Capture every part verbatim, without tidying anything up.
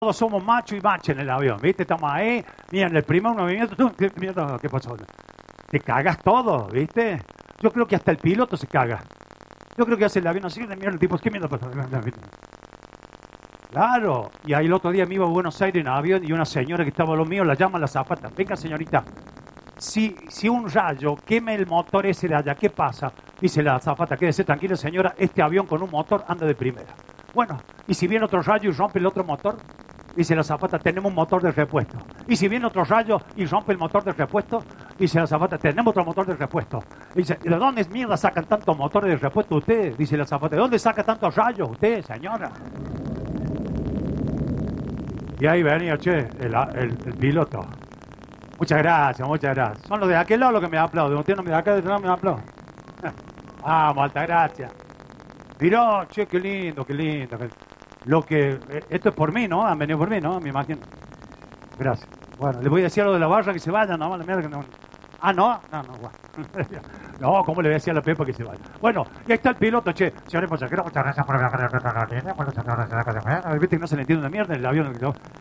todos somos macho y macho en el avión, ¿viste? Estamos ahí, mira, en el primer movimiento, tú, ¿qué, mierda, ¿qué pasó? Te cagas todo, ¿viste? Yo creo que hasta el piloto se caga. Yo creo que hace el avión así, mira el tipo, ¿qué mierda pasó? Claro, y ahí el otro día me iba a Buenos Aires en avión y una señora que estaba a lo mío la llama a la azafata. Venga, señorita, si, si un rayo quema el motor ese de allá, ¿qué pasa? Dice la azafata, quédese tranquila, señora, este avión con un motor anda de primera. Bueno, ¿y si viene otro rayo y rompe el otro motor? Dice la azafata, tenemos un motor de repuesto. ¿Y si viene otro rayo y rompe el motor de repuesto? Dice la azafata, tenemos otro motor de repuesto. Dice, ¿de dónde mierda sacan tantos motores de repuesto usted? Dice la azafata, ¿de dónde saca tantos rayos usted, señora? Y ahí venía, che, el, el, el piloto. Muchas gracias, muchas gracias. Son los de aquel lado los que me aplauden. Usted no me da acá, de otro lado me aplauden. Vamos, alta gracias. Mirá, che, qué lindo, qué lindo. Lo que, esto es por mí, ¿no? Han venido por mí, ¿no? Me imagino. Gracias. Bueno, les voy a decir a lo de la barra que se vayan, no, la mierda que no. Ah, no, no, no, bueno. No, ¿cómo le voy a decir a la Pepa que se vaya? Bueno, y ahí está el piloto, che. Señores pasajeros, muchas gracias por la. Viste que no se le entiende una mierda en el avión.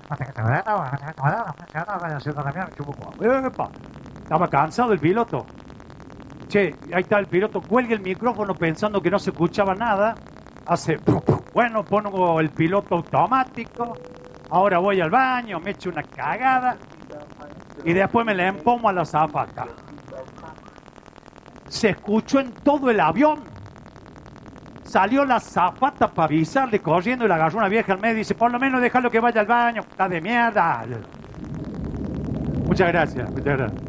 Estaba cansado el piloto. Che, ahí está el piloto, cuelga el micrófono pensando que no se escuchaba nada. Hace, bueno, pongo el piloto automático. Ahora voy al baño, me echo una cagada. Y después me la empomo a la azafata. Se escuchó en todo el avión. Salió la azafata para avisarle corriendo y le agarró una vieja al medio y dice, por lo menos déjalo que vaya al baño, está de mierda. Muchas gracias, muchas gracias.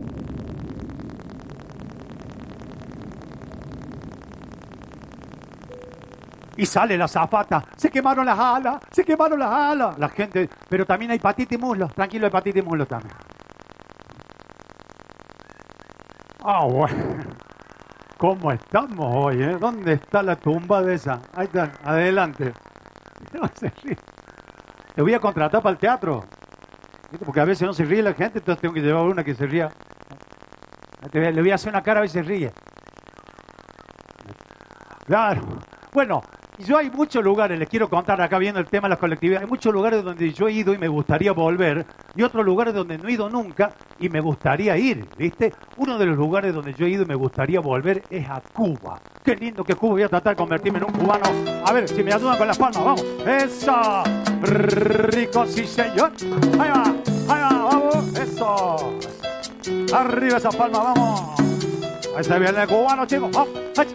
Y sale la azafata, se quemaron las alas, se quemaron las alas. La gente, pero también hay patita y muslo, tranquilo, hay patita y muslo también. Ah, bueno. ¿Cómo estamos hoy, eh? ¿Dónde está la tumba de esa? Ahí está, adelante. No se ríe. Te voy a contratar para el teatro. Porque a veces no se ríe la gente, entonces tengo que llevar una que se ría. Le voy a hacer una cara a ver si se ríe. Claro. Bueno, yo hay muchos lugares, les quiero contar acá viendo el tema de las colectividades, hay muchos lugares donde yo he ido y me gustaría volver, y otros lugares donde no he ido nunca y me gustaría ir, ¿viste? Uno de los lugares donde yo he ido y me gustaría volver es a Cuba. Qué lindo que Cuba, voy a tratar de convertirme en un cubano. A ver, si me ayudan con las palmas, vamos. ¡Eso! Rico, sí señor. Ahí va, ahí va, vamos. Eso. Arriba esa palma, vamos. Ahí se viene el cubano, chicos. Vamos.